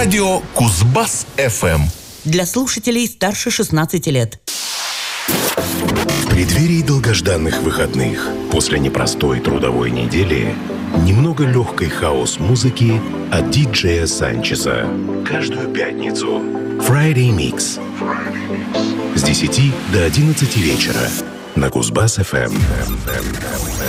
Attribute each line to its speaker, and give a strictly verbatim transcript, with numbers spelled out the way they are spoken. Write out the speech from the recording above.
Speaker 1: Радио Кузбасс-эф эм.
Speaker 2: Для слушателей старше шестнадцати лет.
Speaker 3: В преддверии долгожданных выходных, после непростой трудовой недели, немного легкой хаос-музыки от диджея Санчеса. Каждую пятницу Friday Mix с десяти до одиннадцати вечера на Кузбасс-эф эм.